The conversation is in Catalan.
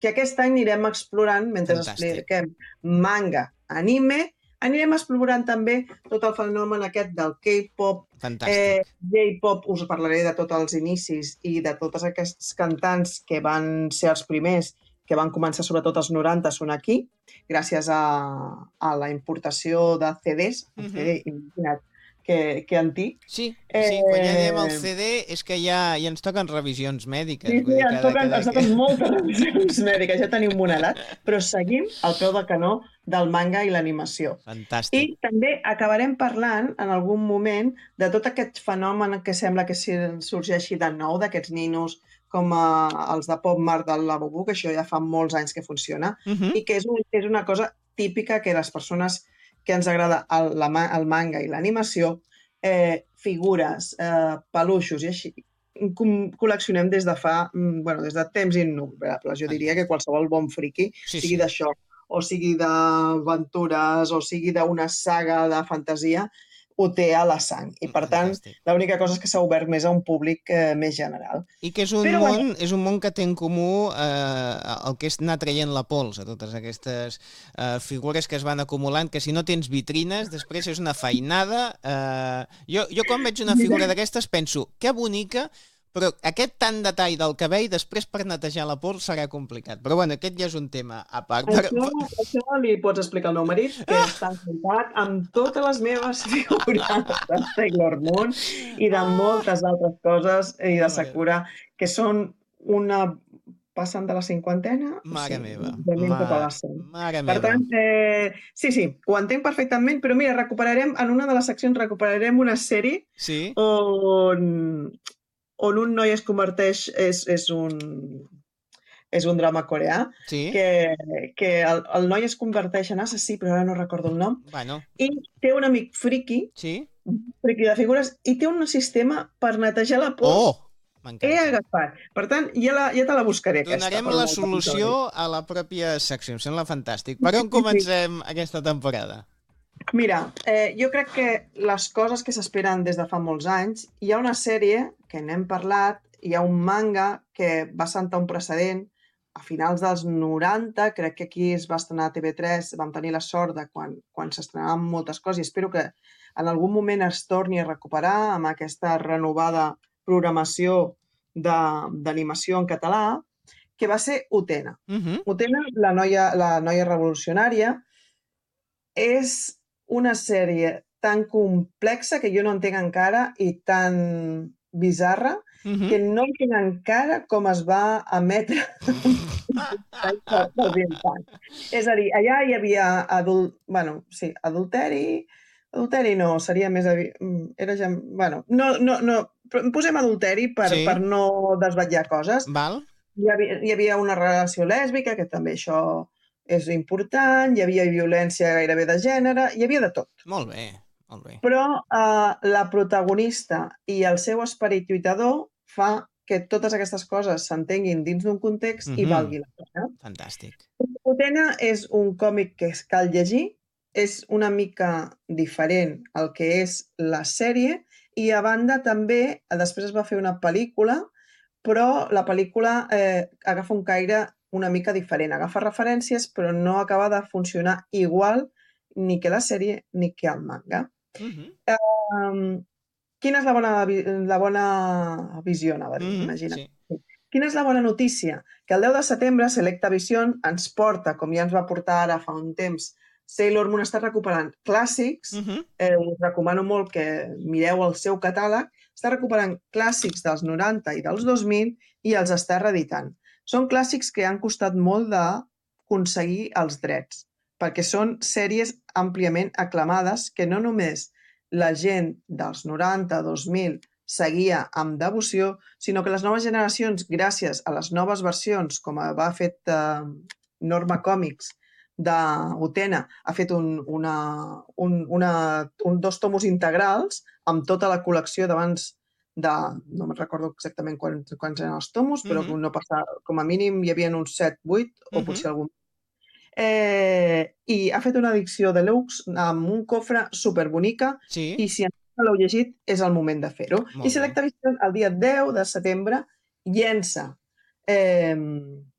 que aquest any anirem explorant, mentre expliquem manga, anime, anirem explorant també tot el fenomen aquest del K-pop, J-pop, us parlaré de tots els inicis i de tots aquests cantants que van ser els primers, que van començar sobretot als 90, són aquí, gràcies a la importació de CDs, CD, imagina't, que antic. Sí, quan ja diem el CD és que ja ens toquen revisions mèdiques. Sí, ens toquen moltes revisions mèdiques, ja tenim una edat, però seguim al peu del canó del manga i l'animació. Fantàstic. I també acabarem parlant en algun moment de tot aquest fenomen que sembla que sorgeixi de nou, d'aquests ninos com els de Pop Mart del Labubu, que això ja fa molts anys que funciona, i que és una cosa típica que les persones que ens agrada el manga i l'animació, figures, peluixos i així, col·leccionem des de des de temps innumerables. Jo diria que qualsevol bon friqui, sigui d'això, o sigui d'aventures, o sigui d'una saga de fantasia, ho té a la sang. I, per tant, l'única cosa és que s'ha obert més a un públic més general. I que és un món que té en comú el que és anar traient la pols a totes aquestes figures que es van acumulant, que si no tens vitrines, després és una feinada. Jo quan veig una figura d'aquestes penso, que bonica, però aquest tant detall del cabell després per netejar la pols serà complicat. Però bueno, aquest ja és un tema a part. Això li pots explicar al meu marit, que està encantat amb totes les meves figures de Sailor Moon i de moltes altres coses i de Sakura, que són una... passen de la cinquantena? Mare meva. Per tant, sí, ho entenc perfectament, però mira, en una de les seccions recuperarem una sèrie on un noi es converteix, és un drama coreà, que el noi es converteix en assassí, però ara no recordo el nom, i té un amic friqui de figures, i té un sistema per netejar la pols. He agafat. Per tant, ja te la buscaré, aquesta. Donarem la solució a la pròpia secció. Em sembla fantàstic. Per on comencem aquesta temporada? Mira, jo crec que les coses que s'esperen des de fa molts anys, hi ha una sèrie que n'hem parlat, hi ha un manga que va sentar un precedent a finals dels 90, crec que aquí es va estrenar a TV3, vam tenir la sort de quan s'estrenaven moltes coses, i espero que en algun moment es torni a recuperar amb aquesta renovada programació d'animació en català, que va ser Utena. Utena, la noia revolucionària, és una sèrie tan complexa que jo no entenc encara i tan bizarra que no entenc encara com es va emetre pels infants. És a dir, allà hi havia adulteri no, seria més... posem adulteri per no desvetllar coses. Hi havia una relació lèsbica, que també això és important, hi havia violència gairebé de gènere, hi havia de tot. Molt bé. Però la protagonista i el seu esperit lluitador fa que totes aquestes coses s'entenguin dins d'un context i valgui la pena. Fantàstic. Utena és un còmic que cal llegir, és una mica diferent al que és la sèrie, i a banda també, després es va fer una pel·lícula, però la pel·lícula agafa un caire una mica diferent, agafa referències, però no acaba de funcionar igual ni que la sèrie ni que el manga. Quina és la bona visió, anava a dir, imagina't. Quina és la bona notícia? Que el 10 de setembre Selectavision ens porta, com ja ens va portar ara fa un temps, Sailor Moon està recuperant clàssics, us recomano molt que mireu el seu catàleg, està recuperant clàssics dels 90 i dels 2000 i els està reeditant. Són clàssics que han costat molt d'aconseguir els drets, perquè són sèries àmpliament aclamades que no només la gent dels 90, 2000 seguia amb devoció, sinó que les noves generacions, gràcies a les noves versions, com va fet Norma Comics d'Utena, ha fet dos tomos integrals amb tota la col·lecció d'abans no me'n recordo exactament quants eren els tomos, però no passa, com a mínim hi havia uns 7, 8 o potser algun. I ha fet una edició deluxe amb un cofre superbonica i si encara l'heu llegit és el moment de fer-ho. I Selectavision el dia 10 de setembre llença